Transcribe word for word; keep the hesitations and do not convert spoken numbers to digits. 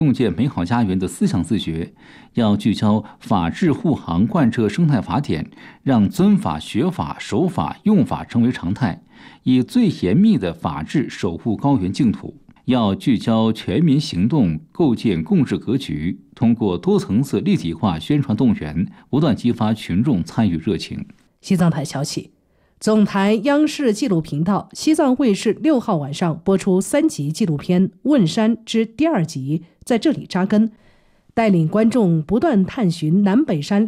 共建美好家园的思想自觉，要聚焦法治护航贯彻生态法典，让遵法、学法、守法、用法成为常态，以最严密的法治守护高原净土。要聚焦全民行动，构建共治格局，通过多层次立体化宣传动员，不断激发群众参与热情。 西藏台消息，总台央视纪录频道西藏卫视六号晚上播出三集纪录片《问山》之第二集，在这里扎根，带领观众不断探寻南北山